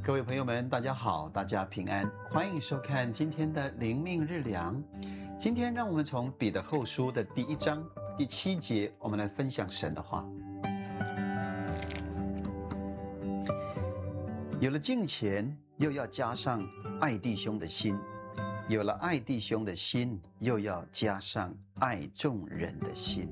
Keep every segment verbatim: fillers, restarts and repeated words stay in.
各位朋友们，大家好，大家平安，欢迎收看今天的灵命日粮。今天让我们从彼得后书的第一章第七节，我们来分享神的话。有了敬虔，又要加上爱弟兄的心；有了爱弟兄的心，又要加上爱众人的心。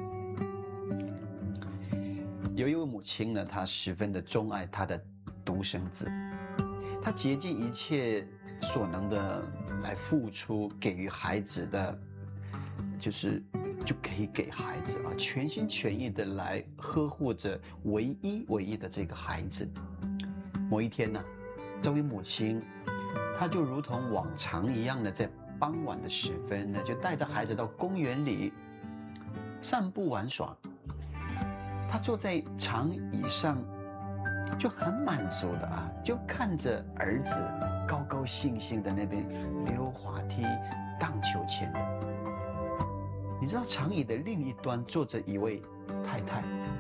有一位母亲呢，她十分的钟爱她的独生子，她竭尽一切所能的来付出，给予孩子的，就是就可以给孩子啊，全心全意的来呵护着唯一唯一的这个孩子。某一天呢，这位母亲，她就如同往常一样的，在傍晚的时分呢，就带着孩子到公园里散步玩耍。她坐在长椅上，就很满足的啊，就看着儿子高高兴兴的那边溜滑梯、荡秋千的。你知道长椅的另一端坐着一位太太，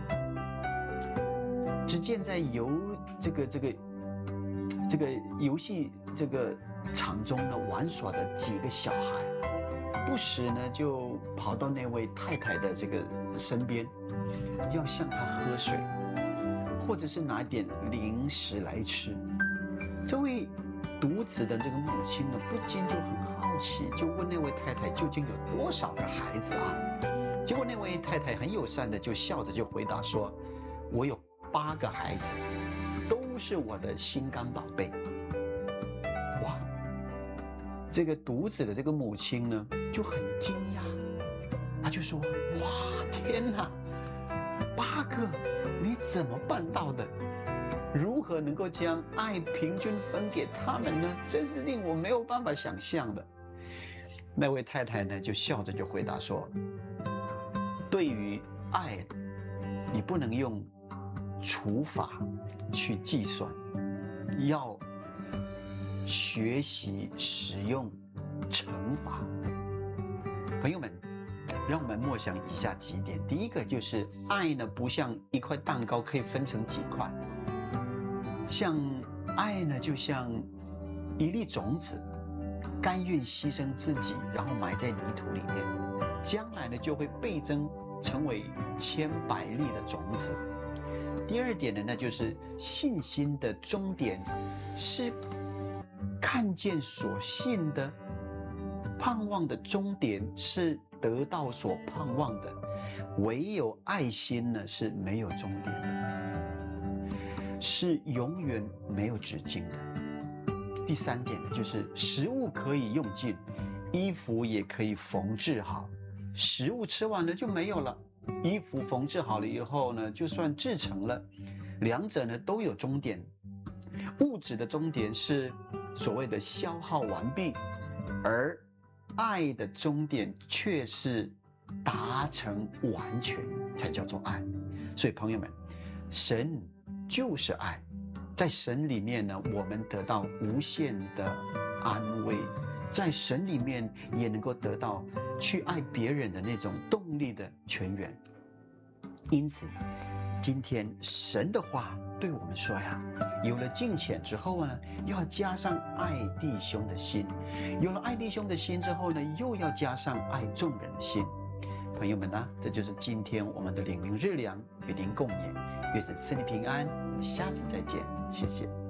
只见在游这个这个这个游戏这个场中呢玩耍的几个小孩，不时呢就跑到那位太太的这个身边，要向她喝水，或者是拿点零食来吃。这位独子的这个母亲呢，不禁就很好奇，就问那位太太究竟有多少个孩子啊？结果那位太太很友善的就笑着就回答说，我有八个孩子，都是我的心肝宝贝。哇，这个独子的这个母亲呢就很惊讶，她就说，哇，天哪，八个，你怎么办到的？如何能够将爱平均分给他们呢？真是令我没有办法想象的。那位太太呢就笑着就回答说，对于爱，你不能用除法去计算，要学习使用乘法。朋友们，让我们默想以下几点。第一个就是爱呢，不像一块蛋糕可以分成几块，像爱呢就像一粒种子，甘愿牺牲自己，然后埋在泥土里面，将来呢就会倍增成为千百粒的种子。第二点呢，那就是信心的终点是看见所信的，盼望的终点是得到所盼望的，唯有爱心呢是没有终点的，是永远没有止境的。第三点呢，就是食物可以用尽，衣服也可以缝制好，食物吃完了就没有了，衣服缝制好了以后呢，就算制成了，两者呢都有终点。物质的终点是所谓的消耗完毕，而爱的终点却是达成完全，才叫做爱。所以朋友们，神就是爱，在神里面呢，我们得到无限的安慰，在神里面也能够得到去爱别人的那种动力的泉源。因此今天神的话对我们说呀，有了敬虔之后呢，要加上爱弟兄的心；有了爱弟兄的心之后呢，又要加上爱众人的心。朋友们呢，这就是今天我们的灵命日粮与您共勉，愿神赐你平安，我们下次再见，谢谢。